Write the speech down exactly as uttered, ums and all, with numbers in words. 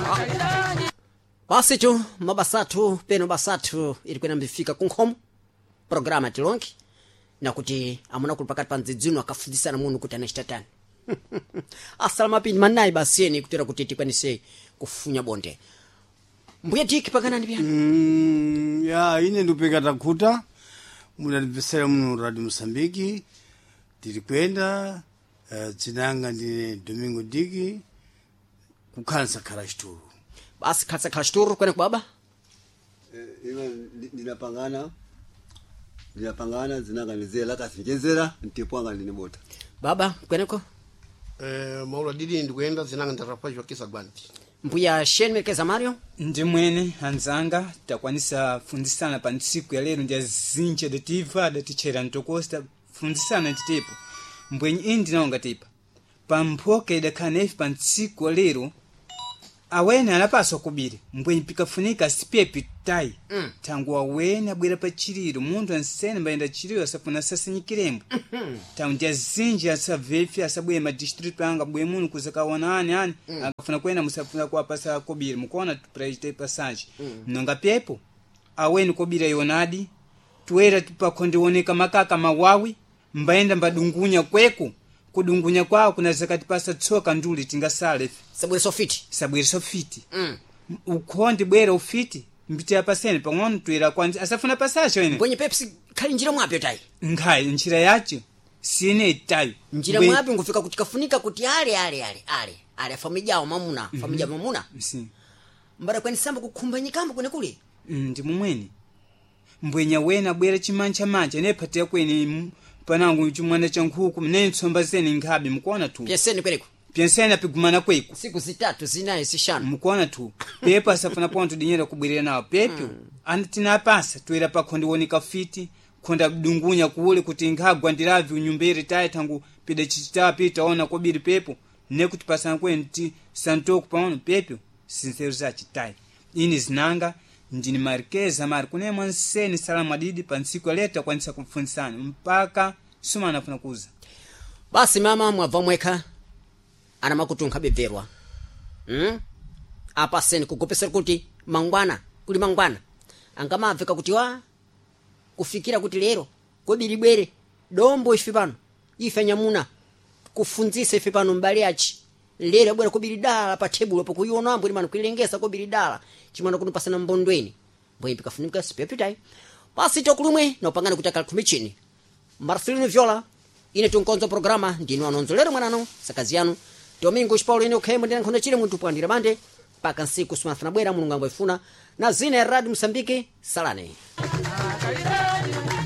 Basi tu mabasatu peno basatu ilikwenda mbifika kunkhomo programa tilongi na kuti amuna kulipakati pa mdzidzino akafundisana munu kuti anachitatani. Asalamu apini manai baseni kutera kuti tikwanise kufunya bonde. Mbuya tiki pakana ndipya? Mm, ya ine ndupeka takuta munatipesera muno Radio Mosambiki tilikwenda uh, zinanga ndi Domingo Diki kukhansa khala chituru. Basi khansa khala chituru kwene kubaba? Eh, ina ndinapangana ndinapangana zinanga nizela kasinjezera ntipwanga ndine bota. Baba kweneko? Eh, maula didi ndikwenda zinanga ndarapashwa kisa gwanti. Mbuya Sheni Melekeza Mario? Ndi mwene hanzanga takwanisa fundisana pa ntsiku ya lero ndia zinche dativa datichera ntokosta fundisana ntitepo. Mbwenye indi naonga tipa. Pa mphoke idakhanefi pa ntsiku ya lero awene anapaswa kubiri. Mbwenye pikafunika sipie pitai. Mm. Tangu awene abwera pa chiriro. Mundu ansene mbaenda chiriro asafuna sasa nyikirembo. Mm-hmm. Tangu ndia zinche asavefi asabuye ma district anga buye munu kuzaka wanani ani. Mm. Akafuna kwena musafuna kwa pasa kubiri. Mukona tuprajite passage. Mm. Nonga pepo. Awene kubira yonadi. Tuwera tupa kondioneka makaka mawawi. Mbaenda mbadungunya kweku. Kudungunya kwao kuna zakati pasa tsoka nduli tingasale. Sabwere sofiti. Sabwere sofiti. Mm. Ukondi bwera ufiti. Mbiti ya pasene pangono tuwera kwanzi. Asafuna pasaje wene. Mbwenye Pepsi kali njira mwapyo tai. Ngai njira yacho. Siene tayo. Njira mwapyo ngufika kutikafunika kuti ale ale ale ale. Ale famijao mamuna. Mm -hmm. Famija mamuna. Si. Mbara kweni samba kukumbanyikamba kune kule. Ndi mumweni. Mbwenya wena bwera chimancha mancha ne patia kweni panangu chumwana chankuku nentsomba zeni ngabe mukona tu. Pyeseni kweneko. Pyeseni apigumana kweko. Siku zitatu zinaye sishano. Mukona tu. Pepa safuna ponto dinyera kubwirira nawo pepyo. Mm. Antina pasa tuwera pa kondi wonika fiti konda dungunya kuule kuti ngagwa ndiravi unyumbere taye tangu pide chichita pita ona kobiri pepo nekuti pasana kwenti santoku paono pepyo sincero za chitai. Ini zinanga ndini Marqueza Marcune mwanseni salamu adidi pa nsiku leta kwanisa kumfundisana mpaka suma anafuna kuza. Basi mama mwava mweka ana makutunka beverwa. Mm? Apa seni kukopesera kuti mangwana kuli mangwana. Angama aveka kuti wa kufikira kuti lero kobiri bwere dombo ife pano ife nyamuna kufunzisa ife pano mbali achi lero bwera kobiri dala pa table apo kuiona ambo limano kuilengesa kobiri dala chimana kuno pasana mbondweni mbwe pikafunika spepitai pasi tokulumwe na upangana kutaka kumichini Marcelino Viola ine tunkonzo programa ndinu anonzolero mwanano sakazi yanu Domingo Paulo ine okhemo ndina nkhono chile muntu pandira bande paka nsiku sumafuna bwera mulungu ambo ifuna na zina ya Radio Mosambiki salane.